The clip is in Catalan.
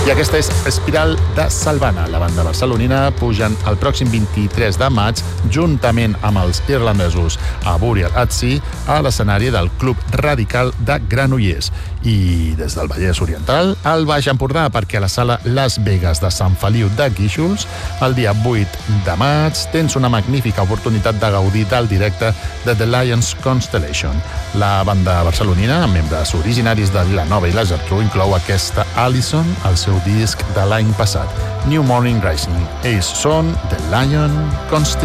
I aquesta és Espiral de Salvana. La banda barcelonina pugen el pròxim 23 de maig, juntament amb els irlandesos a Burial at Sea, a l'escenari del Club Radical de Granollers. I des del Vallès Oriental, al Baix Empordà, perquè a la sala Las Vegas de Sant Feliu de Guíxols, el dia 8 de maig, tens una magnífica oportunitat de gaudir del directe de The Lions Constellation. La banda barcelonina, amb membres originaris de Vilanova i la Geltrú, inclou aquesta Allison, el seu disc de l'any passat, New Morning Rising. Ells són The Lion Constellation.